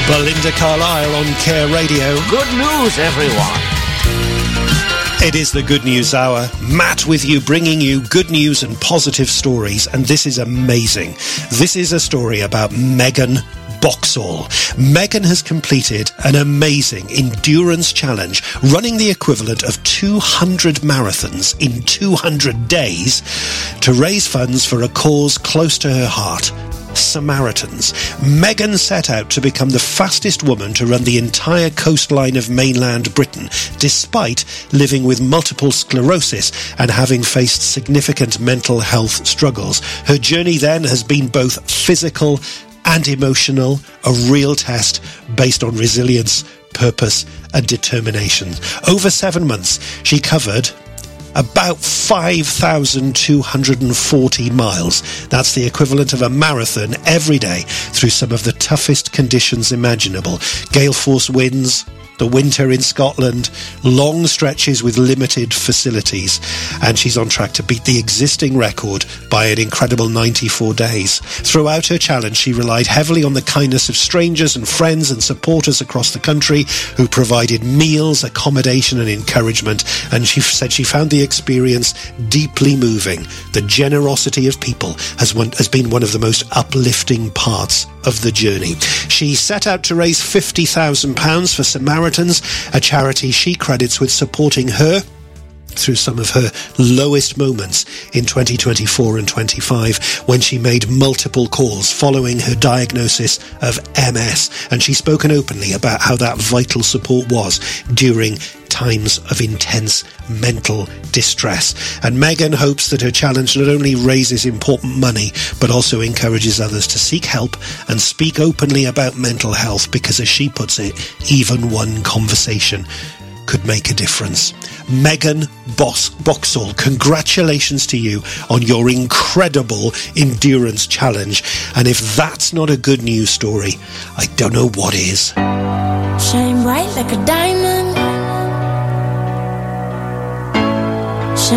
Belinda Carlisle on Care Radio. Good news, everyone. It is the Good News Hour. Matt with you, bringing you good news and positive stories. And this is amazing. This is a story about Megan Boxall. Megan has completed an amazing endurance challenge, running the equivalent of 200 marathons in 200 days to raise funds for a cause close to her heart. Samaritans. Megan set out to become the fastest woman to run the entire coastline of mainland Britain, despite living with multiple sclerosis and having faced significant mental health struggles. Her journey then has been both physical and emotional, a real test based on resilience, purpose and determination. Over 7 months, she covered about 5,240 miles. That's the equivalent of a marathon every day through some of the toughest conditions imaginable. Gale force winds, the winter in Scotland, long stretches with limited facilities. And she's on track to beat the existing record by an incredible 94 days. Throughout her challenge, she relied heavily on the kindness of strangers and friends and supporters across the country who provided meals, accommodation and encouragement. And she said she found the experience deeply moving. The generosity of people has been one of the most uplifting parts of the journey. She set out to raise £50,000 for Samaritans, a charity she credits with supporting her through some of her lowest moments in 2024 and 25, when she made multiple calls following her diagnosis of MS. And she's spoken openly about how that vital support was during times of intense mental distress. And Megan hopes that her challenge not only raises important money, but also encourages others to seek help and speak openly about mental health, because as she puts it, even one conversation could make a difference. Megan Boxall, congratulations to you on your incredible endurance challenge. And if that's not a good news story, I don't know what is. Shine bright like a diamond,